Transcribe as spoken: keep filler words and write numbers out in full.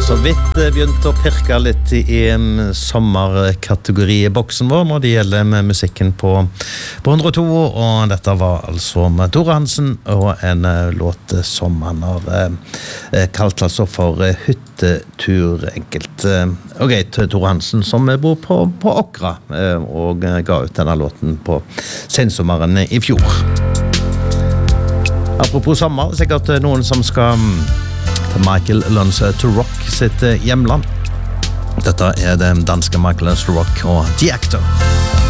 Så vidt begynt å pirke litt i en sommerkategori i boksen vår når det gjelder med musikken på, på hundre og to, og dette var altså med Tore Hansen og en låt som han har eh, kalt altså for Hyttetur enkelt. Og greit, Tore Hansen som bor på, på Åkra eh, og ga ut denne låten på sensommeren i fjor. Apropos sommer, sikkert noen som skal Michael Learns to Rock sitt hjemland. Dette er det danske Michael Learns to Rock og The Actor.